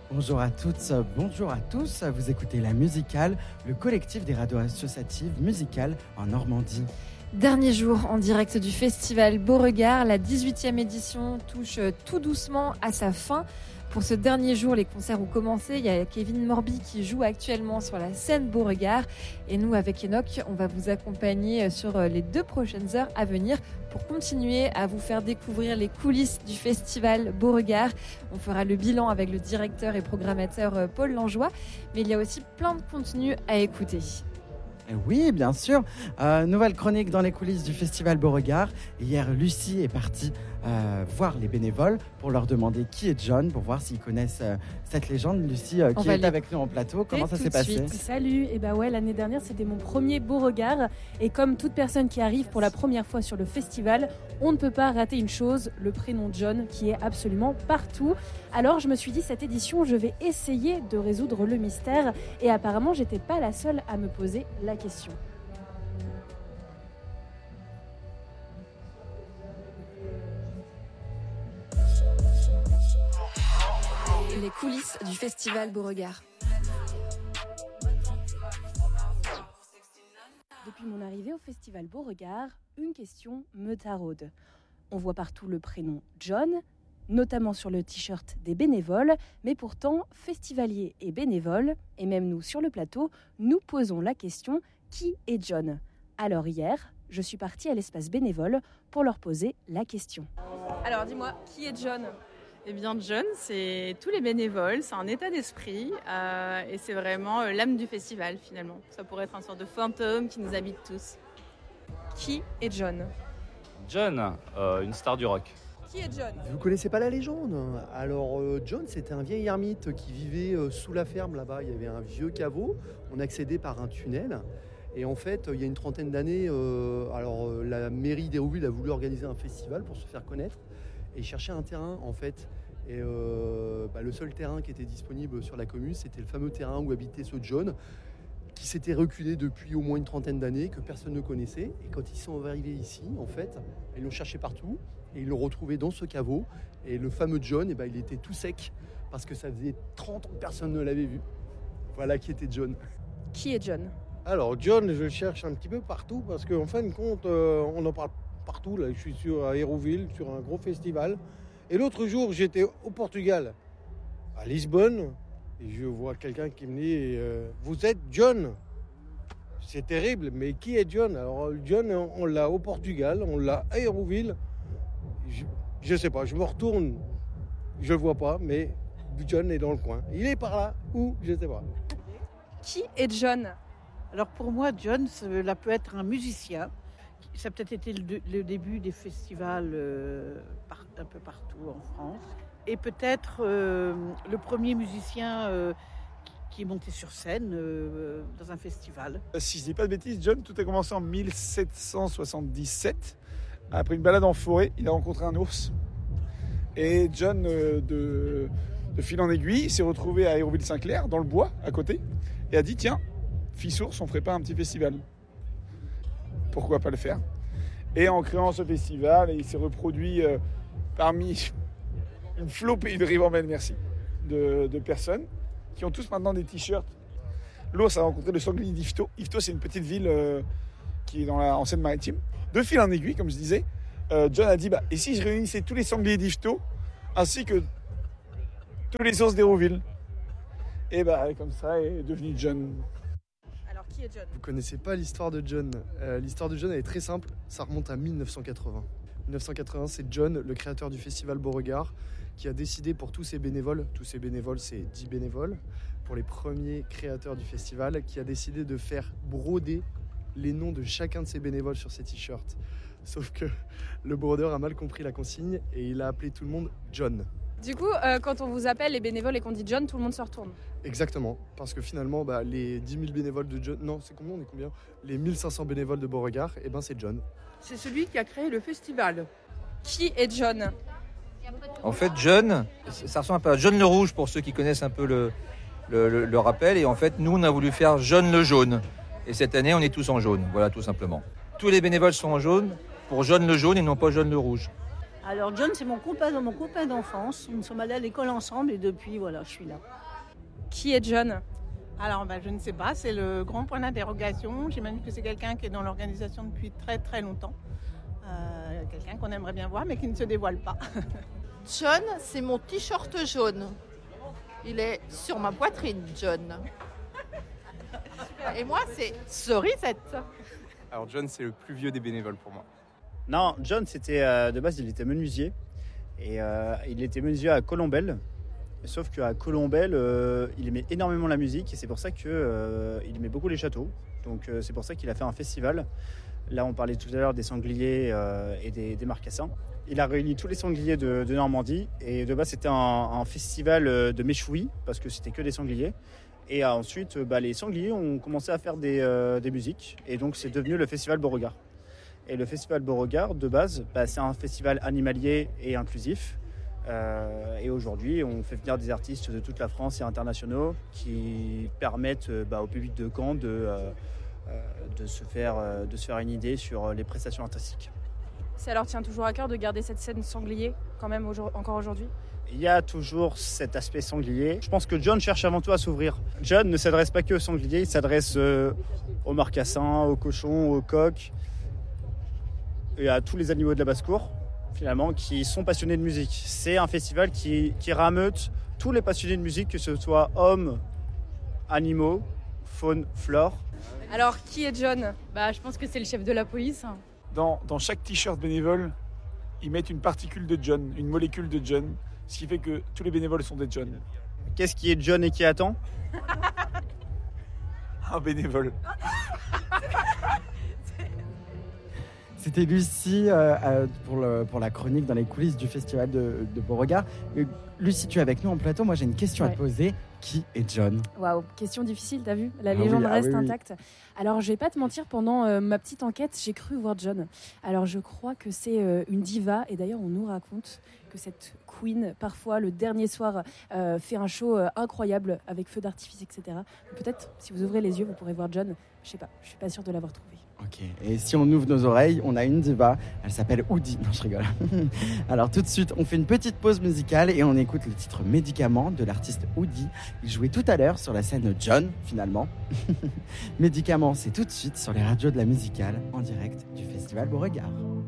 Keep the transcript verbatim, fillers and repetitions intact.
Bonjour à toutes, bonjour à tous. Vous écoutez La Musicale, le collectif des radios associatives musicales en Normandie. Dernier jour en direct du festival Beauregard, la dix-huitième édition touche tout doucement à sa fin. Pour ce dernier jour, les concerts ont commencé. Il y a Kevin Morby qui joue actuellement sur la scène Beauregard. Et nous, avec Enoch, on va vous accompagner sur les deux prochaines heures à venir pour continuer à vous faire découvrir les coulisses du festival Beauregard. On fera le bilan avec le directeur et programmateur Paul Langeois. Mais il y a aussi plein de contenus à écouter. Oui, bien sûr. Euh, nouvelle chronique dans les coulisses du festival Beauregard. Hier, Lucie est partie euh, voir les bénévoles pour leur demander qui est John, pour voir s'ils connaissent euh, cette légende. Lucie, euh, qui est avec nous en plateau, comment ça s'est passé ? Salut, et bah ouais, l'année dernière, c'était mon premier Beauregard. Et comme toute personne qui arrive pour la première fois sur le festival, on ne peut pas rater une chose, le prénom John, qui est absolument partout. Alors je me suis dit, cette édition, je vais essayer de résoudre le mystère. Et apparemment, j'étais pas la seule à me poser la question. Les coulisses du festival Beauregard. Depuis mon arrivée au festival Beauregard, une question me taraude. On voit partout le prénom John, notamment sur le t-shirt des bénévoles, mais pourtant, festivaliers et bénévoles, et même nous sur le plateau, nous posons la question « Qui est John ?» Alors hier, je suis partie à l'espace bénévole pour leur poser la question. Alors dis-moi, qui est John ? Eh bien, John, c'est tous les bénévoles, c'est un état d'esprit euh, et c'est vraiment euh, l'âme du festival finalement. Ça pourrait être un sorte de fantôme qui nous habite tous. Qui est John ? John, euh, une star du rock. Qui est John ? Vous connaissez pas la légende ? Alors euh, John, c'était un vieil ermite qui vivait euh, sous la ferme là-bas. Il y avait un vieux caveau, on accédait par un tunnel. Et en fait, il y a une trentaine d'années, euh, alors euh, la mairie d'Hérouville a voulu organiser un festival pour se faire connaître. Et cherchait un terrain en fait. Et euh, bah, le seul terrain qui était disponible sur la commune, c'était le fameux terrain où habitait ce John, qui s'était reculé depuis au moins une trentaine d'années, que personne ne connaissait. Et quand ils sont arrivés ici, en fait, ils l'ont cherché partout et ils l'ont retrouvé dans ce caveau. Et le fameux John, eh ben, il était tout sec parce que ça faisait trente ans que personne ne l'avait vu. Voilà qui était John. Qui est John ? Alors John, je le cherche un petit peu partout parce qu'en fin de compte, euh, on en parle partout. Là, je suis sur à Hérouville, sur un gros festival. Et l'autre jour, j'étais au Portugal, à Lisbonne, et je vois quelqu'un qui me dit euh, « Vous êtes John ?» C'est terrible, mais qui est John ? Alors John, on l'a au Portugal, on l'a à Hérouville. Je ne sais pas, je me retourne, je ne le vois pas, mais John est dans le coin. Il est par là, où ? Je ne sais pas. Qui est John ? Alors pour moi, John, cela peut être un musicien. Ça a peut-être été le, le début des festivals euh, par, un peu partout en France. Et peut-être euh, le premier musicien euh, qui, qui est monté sur scène euh, dans un festival. Si je ne dis pas de bêtises, John, tout a commencé en mille sept cent soixante-dix-sept. Après une balade en forêt, il a rencontré un ours. Et John, euh, de, de fil en aiguille, il s'est retrouvé à Hérouville-Saint-Clair, dans le bois, à côté, et a dit, tiens, fils ours, on ferait pas un petit festival ? Pourquoi pas le faire ? Et en créant ce festival, il s'est reproduit euh, parmi une flopée de ribambelle, merci, de, de personnes qui ont tous maintenant des t-shirts. L'ours a rencontré le sanglier d'Yvetot. Yvetot, c'est une petite ville euh, qui est dans la, en Seine-Maritime. De fil en aiguille, comme je disais, euh, John a dit, bah, et si je réunissais tous les sangliers d'Yvetot, ainsi que tous les ours d'Hérouville ? Et bah, comme ça est devenu John. Qui est John ? Vous connaissez pas l'histoire de John. Euh, l'histoire de John, elle est très simple. Ça remonte à dix-neuf cent quatre-vingts. dix-neuf cent quatre-vingts, c'est John, le créateur du festival Beauregard, qui a décidé pour tous ses bénévoles, tous ses bénévoles, c'est dix bénévoles, pour les premiers créateurs du festival, qui a décidé de faire broder les noms de chacun de ses bénévoles sur ses t-shirts. Sauf que le brodeur a mal compris la consigne et il a appelé tout le monde John. Du coup, euh, quand on vous appelle les bénévoles et qu'on dit John, tout le monde se retourne. Exactement, parce que finalement, bah, les dix mille bénévoles de John... Non, c'est combien, on est combien ? Les mille cinq cents bénévoles de Beauregard, et eh ben c'est John. C'est celui qui a créé le festival. Qui est John ? En fait, John, ça ressemble un peu à John le Rouge, pour ceux qui connaissent un peu le, le, le, le rappel. Et en fait, nous, on a voulu faire John le Jaune. Et cette année, on est tous en jaune, voilà, tout simplement. Tous les bénévoles sont en jaune, pour John le Jaune et non pas John le Rouge. Alors John, c'est mon copain, mon copain d'enfance. Nous sommes allés à l'école ensemble et depuis, voilà, je suis là. Qui est John ? Alors, ben, je ne sais pas, c'est le grand point d'interrogation. J'imagine que c'est quelqu'un qui est dans l'organisation depuis très très longtemps. Euh, quelqu'un qu'on aimerait bien voir mais qui ne se dévoile pas. John, c'est mon t-shirt jaune. Il est sur ma poitrine, John. Et moi, c'est Cerisette. Alors John, c'est le plus vieux des bénévoles pour moi. Non, John, c'était euh, de base, il était menuisier. Et euh, il était menuisier à Colombelles. Sauf qu'à Colombelles, euh, il aimait énormément la musique et c'est pour ça qu'il euh, aimait beaucoup les châteaux. Donc euh, c'est pour ça qu'il a fait un festival. Là, on parlait tout à l'heure des sangliers euh, et des, des marcassins. Il a réuni tous les sangliers de, de Normandie et de base, c'était un, un festival de méchouis parce que c'était que des sangliers. Et euh, ensuite, bah, les sangliers ont commencé à faire des, euh, des musiques et donc c'est devenu le festival Beauregard. Et le festival Beauregard, de base, bah, c'est un festival animalier et inclusif. Euh, et aujourd'hui, on fait venir des artistes de toute la France et internationaux qui permettent euh, bah, au public de Caen de, euh, de, se faire, euh, de se faire une idée sur les prestations artistiques. Ça leur tient toujours à cœur de garder cette scène sanglier, quand même, aujourd- encore aujourd'hui ? Il y a toujours cet aspect sanglier. Je pense que John cherche avant tout à s'ouvrir. John ne s'adresse pas que aux sangliers, il s'adresse euh, aux marcassins, aux cochons, aux coqs et à tous les animaux de la basse-cour, finalement, qui sont passionnés de musique. C'est un festival qui, qui rameute tous les passionnés de musique, que ce soit hommes, animaux, faune, flore. Alors, qui est John ? Bah, je pense que c'est le chef de la police. Dans, dans chaque t-shirt bénévole, ils mettent une particule de John, une molécule de John, ce qui fait que tous les bénévoles sont des John. Qu'est-ce qui est John et qui attend ? Un bénévole. C'était Lucie euh, euh, pour, le, pour la chronique dans les coulisses du festival de, de Beauregard. Euh, Lucie, tu es avec nous en plateau. Moi, j'ai une question ouais. à te poser. Qui est John ? Waouh, question difficile, t'as vu ? La ah légende oui, ah reste oui, intacte. Oui. Alors, je vais pas te mentir, pendant euh, ma petite enquête, j'ai cru voir John. Alors, je crois que c'est euh, une diva. Et d'ailleurs, on nous raconte que cette queen, parfois, le dernier soir, euh, fait un show euh, incroyable avec feu d'artifice, et cetera. Peut-être, si vous ouvrez les yeux, vous pourrez voir John. Je sais pas, je suis pas sûre de l'avoir trouvé. Ok, et si on ouvre nos oreilles, on a une diva, elle s'appelle Oudi. Non, je rigole. Alors tout de suite, on fait une petite pause musicale et on écoute le titre Médicament de l'artiste Oudi. Il jouait tout à l'heure sur la scène John, finalement. Médicament, c'est tout de suite sur les radios de la musicale, en direct du Festival Beauregard.